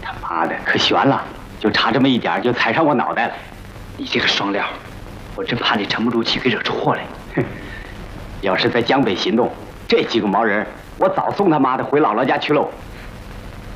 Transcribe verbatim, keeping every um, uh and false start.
他妈的，可悬了！就差这么一点，就踩上我脑袋了。 你这个双料，我真怕你沉不住气，给惹出祸来。 哼，要是在江北行动，这几个毛人，我早送他妈的回姥姥家去喽。